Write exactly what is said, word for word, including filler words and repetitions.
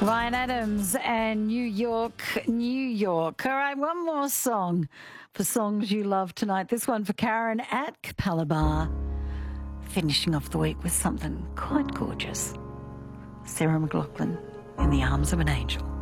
Ryan Adams and New York, New York. All right, one more song for songs you love tonight. This one for Karen at Capella Bar. Finishing off the week with something quite gorgeous. Sarah McLachlan, In the Arms of an Angel.